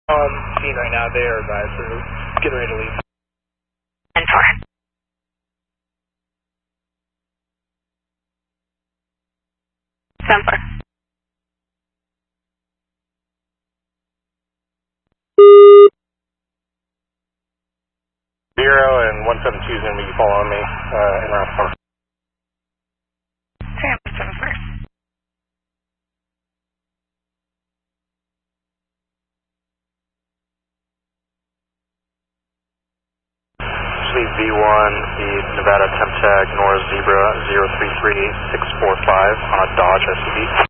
On scene right now, they are advised we're getting ready to leave. 10-4. 7-4. Zero and 172 is going to be following me in route 4. Sam, 7-4. Sleep V1, feed Nevada Temp Tag, North Zebra 0338-645 on a Dodge SUV.